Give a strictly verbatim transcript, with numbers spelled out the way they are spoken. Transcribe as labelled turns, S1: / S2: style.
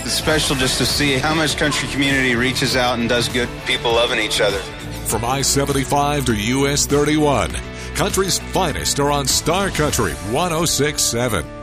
S1: It's special just to see how much country community reaches out and does good. People loving each other.
S2: From I seventy-five to U S thirty-one, country's finest are on Star Country one oh six point seven.